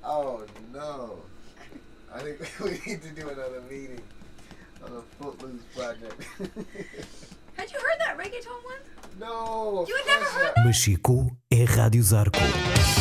Oh no. I think we need to do another meeting on the Footloose project. Had you heard that reggaeton one? No. You had never heard that? Machico é Rádio Zarco.